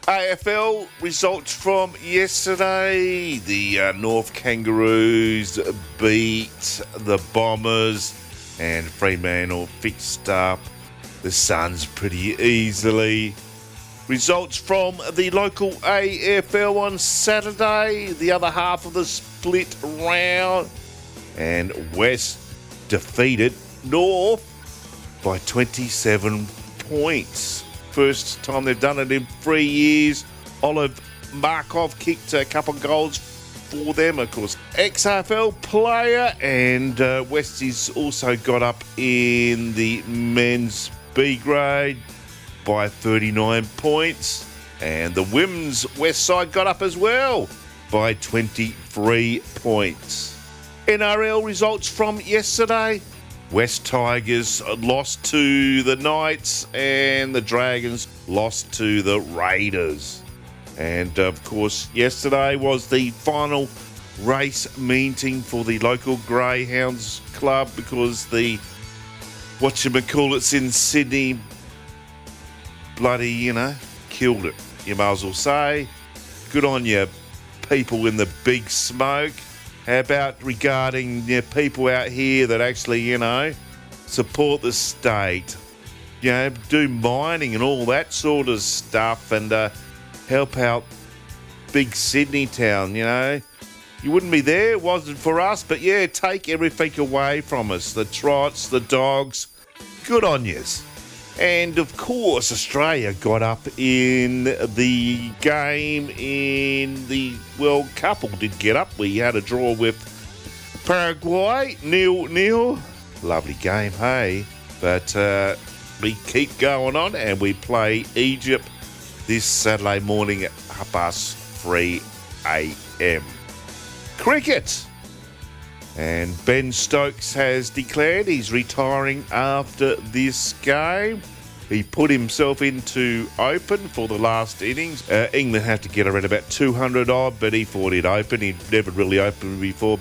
AFL results from yesterday. The North Kangaroos beat the Bombers and Fremantle fixed up the Suns pretty easily. Results from the local AFL on Saturday, the other half of the split round, and West defeated North by 27 points. First time they've done it in 3 years. Olive Markov kicked a couple of goals for them, of course, ex-AFL player, and Westies also got up in the men's B grade by 39 points, and the women's West side got up as well by 23 points. NRL results from yesterday. West Tigers lost to the Knights and the Dragons lost to the Raiders. And of course, yesterday was the final race meeting for the local Greyhounds Club because the whatchamacallits in Sydney bloody, killed it. You might as well say. Good on you, people in the big smoke. How about regarding people out here that actually, support the state, do mining and all that sort of stuff and help out big Sydney town, You wouldn't be there, it wasn't for us, but take everything away from us. The trots, the dogs, good on yous. And of course, Australia got up in the game in the World Cup, or did get up. We had a draw with Paraguay, 0-0. Lovely game, hey? But we keep going on and we play Egypt this Saturday morning at 3:30 a.m. Cricket. And Ben Stokes has declared he's retiring after this game. He put himself into open for the last innings. England had to get around about 200 odd, but he thought he'd open. He'd never really opened before.